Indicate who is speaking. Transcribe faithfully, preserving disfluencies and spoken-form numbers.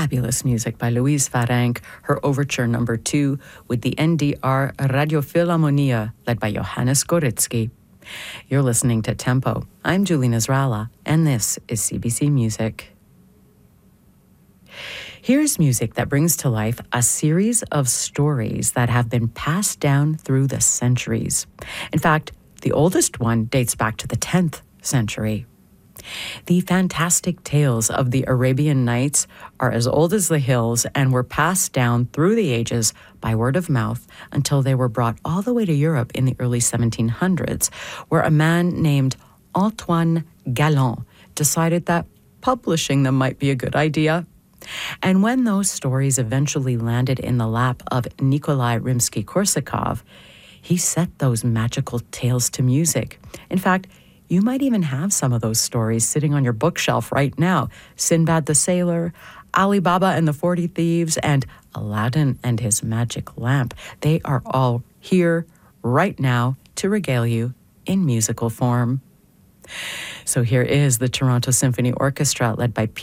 Speaker 1: fabulous music by Louise Farenc, her overture number two with the N D R Radio Philharmonia led by Johannes Goritsky. You're listening to Tempo. I'm Julie Nasrallah, and this is C B C Music. Here's music that brings to life a series of stories that have been passed down through the centuries. In fact, the oldest one dates back to the tenth century. The fantastic tales of the Arabian Nights are as old as the hills and were passed down through the ages by word of mouth until they were brought all the way to Europe in the early seventeen hundreds, where a man named Antoine Galland decided that publishing them might be a good idea. And when those stories eventually landed in the lap of Nikolai Rimsky-Korsakov, he set those magical tales to music. In fact, you might even have some of those stories sitting on your bookshelf right now. Sinbad the Sailor, Ali Baba and the Forty Thieves, and Aladdin and his magic lamp. They are all here right now to regale you in musical form. So here is the Toronto Symphony Orchestra led by